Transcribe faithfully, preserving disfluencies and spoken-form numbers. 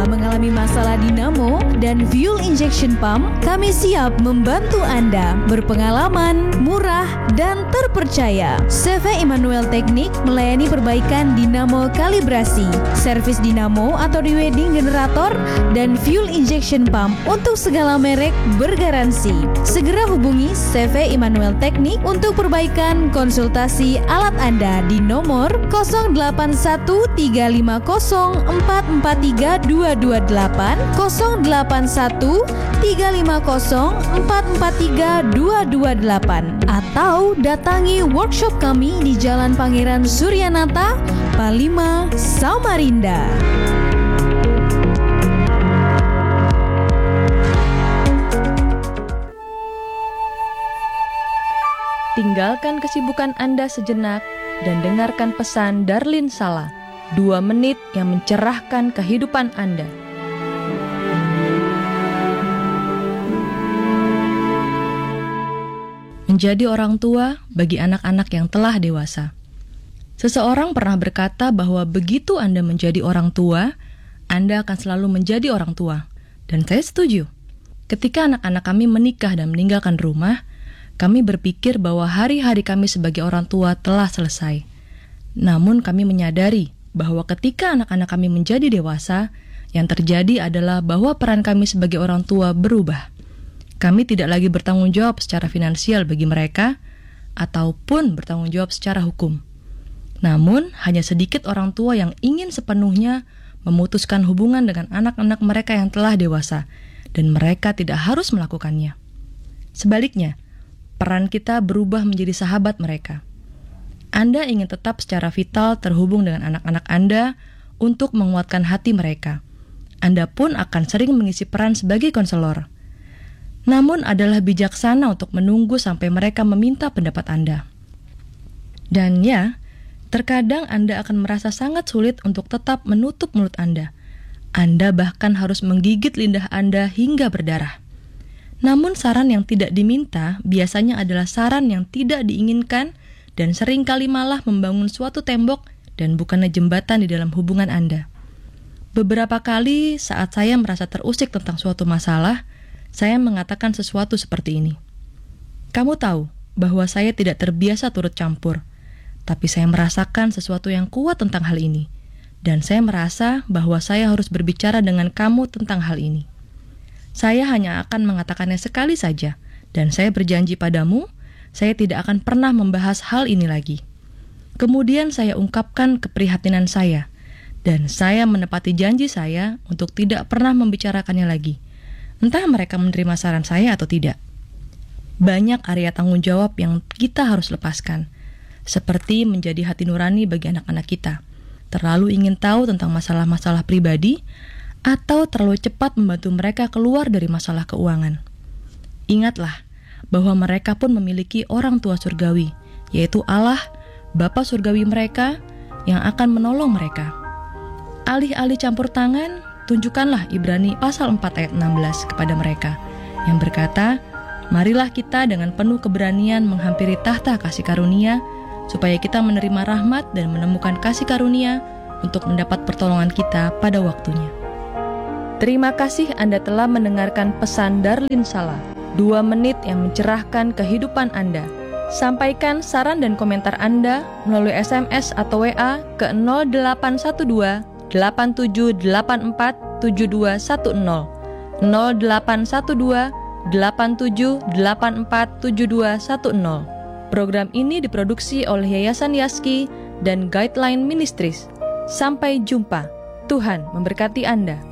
mengalami masalah dinamo dan fuel injection pump, kami siap membantu Anda. Berpengalaman, murah, dan terpercaya. C V Immanuel Teknik melayani perbaikan dinamo kalibrasi, servis dinamo atau de-wedding generator, dan fuel injection pump untuk segala merek bergaransi. Segera hubungi C V Immanuel Teknik untuk perbaikan konsultasi alat Anda di nomor nol delapan satu tiga lima nol empat empat tiga dua dua delapan, nol delapan satu tiga lima nol empat empat tiga dua dua delapan, atau datangi workshop kami di Jalan Pangeran Suryanata, Palima, Samarinda. Tinggalkan kesibukan Anda sejenak dan dengarkan pesan Darlin Sala, dua menit yang mencerahkan kehidupan Anda. Menjadi orang tua bagi anak-anak yang telah dewasa. Seseorang pernah berkata bahwa begitu Anda menjadi orang tua, Anda akan selalu menjadi orang tua. Dan saya setuju. Ketika anak-anak kami menikah dan meninggalkan rumah, kami berpikir bahwa hari-hari kami sebagai orang tua telah selesai. Namun kami menyadari bahwa ketika anak-anak kami menjadi dewasa, yang terjadi adalah bahwa peran kami sebagai orang tua berubah. Kami tidak lagi bertanggung jawab secara finansial bagi mereka, ataupun bertanggung jawab secara hukum. Namun, hanya sedikit orang tua yang ingin sepenuhnya memutuskan hubungan dengan anak-anak mereka yang telah dewasa, dan mereka tidak harus melakukannya. Sebaliknya, peran kita berubah menjadi sahabat mereka. Anda ingin tetap secara vital terhubung dengan anak-anak Anda untuk menguatkan hati mereka. Anda pun akan sering mengisi peran sebagai konselor. Namun adalah bijaksana untuk menunggu sampai mereka meminta pendapat Anda. Dan ya, terkadang Anda akan merasa sangat sulit untuk tetap menutup mulut Anda. Anda bahkan harus menggigit lidah Anda hingga berdarah. Namun saran yang tidak diminta biasanya adalah saran yang tidak diinginkan dan seringkali malah membangun suatu tembok dan bukannya jembatan di dalam hubungan Anda. Beberapa kali saat saya merasa terusik tentang suatu masalah, saya mengatakan sesuatu seperti ini. Kamu tahu bahwa saya tidak terbiasa turut campur, tapi saya merasakan sesuatu yang kuat tentang hal ini, dan saya merasa bahwa saya harus berbicara dengan kamu tentang hal ini. Saya hanya akan mengatakannya sekali saja, dan saya berjanji padamu, saya tidak akan pernah membahas hal ini lagi. Kemudian saya ungkapkan keprihatinan saya, dan saya menepati janji saya untuk tidak pernah membicarakannya lagi. Entah mereka menerima saran saya atau tidak. Banyak area tanggung jawab yang kita harus lepaskan, seperti menjadi hati nurani bagi anak-anak kita, terlalu ingin tahu tentang masalah-masalah pribadi, atau terlalu cepat membantu mereka keluar dari masalah keuangan. Ingatlah bahwa mereka pun memiliki orang tua surgawi, yaitu Allah, Bapa surgawi mereka, yang akan menolong mereka. Alih-alih campur tangan, tunjukkanlah Ibrani pasal empat ayat enam belas kepada mereka, yang berkata, marilah kita dengan penuh keberanian menghampiri tahta kasih karunia, supaya kita menerima rahmat dan menemukan kasih karunia untuk mendapat pertolongan kita pada waktunya. Terima kasih Anda telah mendengarkan pesan Darlin Sala, dua menit yang mencerahkan kehidupan Anda. Sampaikan saran dan komentar Anda melalui S M S atau W A ke nol delapan satu dua delapan tujuh delapan empat tujuh dua satu nol, nol delapan satu dua delapan tujuh delapan empat tujuh dua satu nol. Program ini diproduksi oleh Yayasan Yaski dan Guideline Ministries. Sampai jumpa. Tuhan memberkati Anda.